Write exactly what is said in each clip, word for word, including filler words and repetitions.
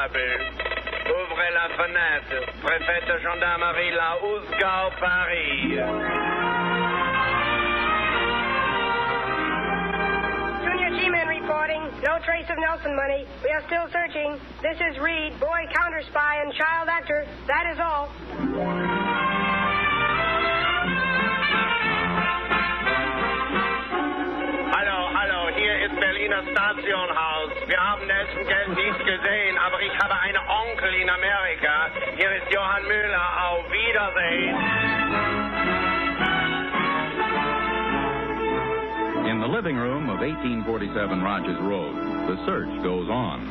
table. Ouvrez la fenêtre. Préfet de gendarmerie, la Housegau, Paris. Junior G-Men reporting. No trace of Nelson money. We are still searching. This is Reed, boy counter spy and child actor. That is all. Berliner Stationhaus. Wir haben Nelson Geld nicht gesehen, aber ich habe einen Onkel in Amerika. Hier ist Johann Müller. Auf Wiedersehen. In the living room of eighteen forty-seven Rogers Road, the search goes on.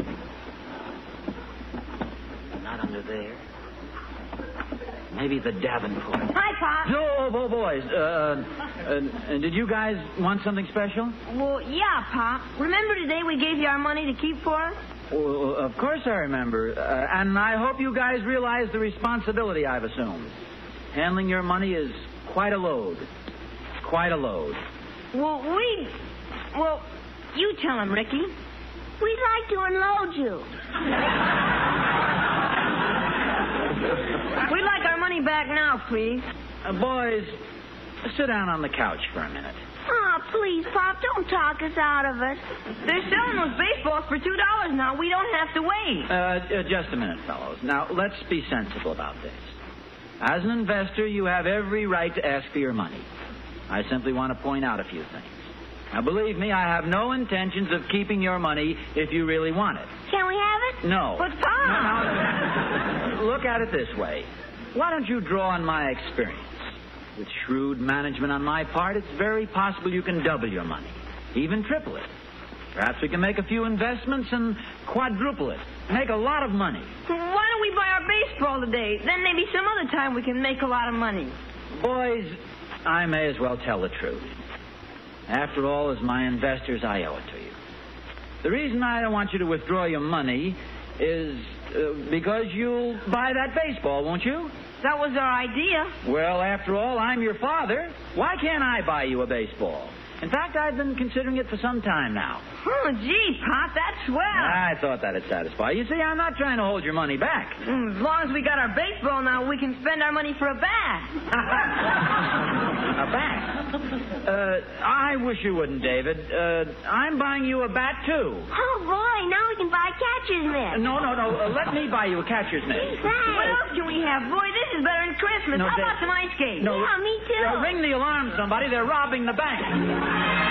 Not under there. Maybe the Davenport. Hi, Pop. Oh, oh, boys. Uh, uh, did you guys want something special? Well, yeah, Pop. Remember today we gave you our money to keep for us? Well, of course I remember. Uh, and I hope you guys realize the responsibility I've assumed. Handling your money is quite a load. Quite a load. Well, we... Well, you tell him, Ricky. We'd like to unload you. We'd like our money back now, please. Uh, boys, sit down on the couch for a minute. Oh, please, Pop, don't talk us out of it. They're selling those baseballs for two dollars now. We don't have to wait. Uh, uh, just a minute, fellows. Now, let's be sensible about this. As an investor, you have every right to ask for your money. I simply want to point out a few things. Now, believe me, I have no intentions of keeping your money if you really want it. Can we have it? No. But, Pop! No, no. Look at it this way. Why don't you draw on my experience? With shrewd management on my part, it's very possible you can double your money, even triple it. Perhaps we can make a few investments and quadruple it. Make a lot of money. Why don't we buy our baseball today? Then maybe some other time we can make a lot of money. Boys, I may as well tell the truth. After all, as my investors, I owe it to you. The reason I don't want you to withdraw your money is uh, because you'll buy that baseball, won't you? That was our idea. Well, after all, I'm your father. Why can't I buy you a baseball? In fact, I've been considering it for some time now. Oh, gee, Pop, that's swell. I thought that'd satisfy you. See, I'm not trying to hold your money back. Mm, as long as we got our baseball now, we can spend our money for a bat. A bat? Uh, I wish you wouldn't, David. Uh, I'm buying you a bat, too. Oh, boy, now we can buy catcher's mitt. No, no, no. Uh, let me buy you a catcher's mitt. Thanks. What else can we have? Boy, this is better than Christmas. No, How Dave- about some ice skates? No. Yeah, me too. Uh, ring the alarm, somebody. They're robbing the bank.